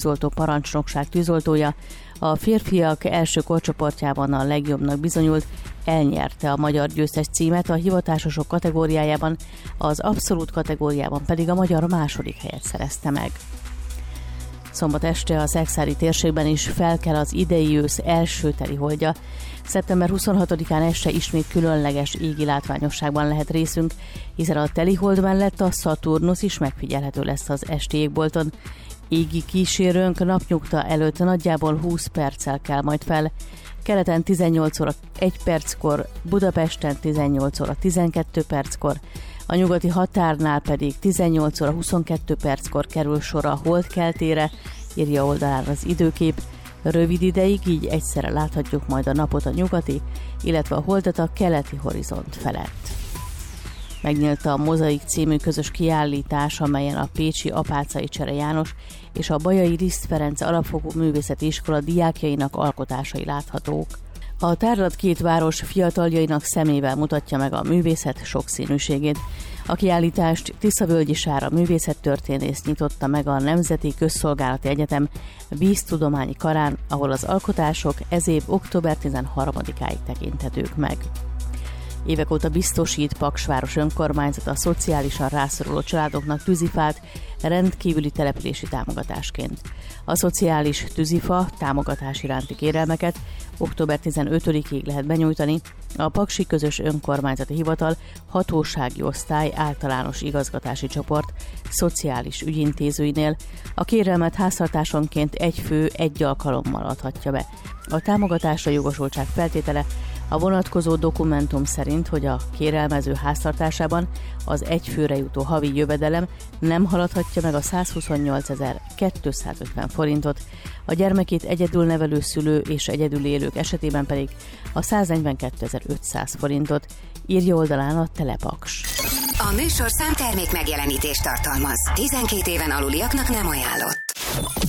tűzoltó parancsnokság tűzoltója, a férfiak első korcsoportjában a legjobbnak bizonyult, elnyerte a magyar győztes címet, a hivatásosok kategóriájában, az abszolút kategóriában pedig a magyar második helyet szerezte meg. Szombat este a szekszári térségben is felkel az idei ősz első teliholdja. Szeptember 26-án este ismét különleges égi látványosságban lehet részünk, hiszen a telihold mellett a Szaturnusz is megfigyelhető lesz az esti égbolton. Égi kísérőnk napnyugta előtt nagyjából 20 perccel kell majd fel. Keleten 18 óra 1 perckor, Budapesten 18 óra 12 perckor, a nyugati határnál pedig 18 óra 22 perckor kerül sor a holdkeltére, írja oldalán az időkép. Rövid ideig így egyszerre láthatjuk majd a napot a nyugati, illetve a holdat a keleti horizont felett. Megnyílt a Mozaik című közös kiállítás, amelyen a pécsi Apáczai Csere János és a Bajai Riszt Ferenc Alapfokú Művészeti Iskola diákjainak alkotásai láthatók. A tárlat két város fiataljainak szemével mutatja meg a művészet sokszínűségét. A kiállítást Tiszavölgyi Sára művészettörténész nyitotta meg a Nemzeti Közszolgálati Egyetem víztudományi karán, ahol az alkotások ez év október 13-áig tekinthetők meg. Évek óta biztosít Paksváros önkormányzat a szociálisan rászoruló családoknak tűzifát rendkívüli települési támogatásként. A szociális tűzifa támogatás iránti kérelmeket október 15-ig lehet benyújtani a Paksi Közös Önkormányzati Hivatal hatósági osztály általános igazgatási csoport szociális ügyintézőinél. A kérelmet háztartásonként egy fő egy alkalommal adhatja be. A támogatásra jogosultság feltétele a vonatkozó dokumentum szerint, hogy a kérelmező háztartásában az egy főre jutó havi jövedelem nem haladhatja meg a 128.250 forintot, a gyermekét egyedül nevelő szülő és egyedül élők esetében pedig a 142.500 forintot, írja oldalán a Telepaks. A műsorszám termék megjelenítést tartalmaz. 12 éven aluliaknak nem ajánlott.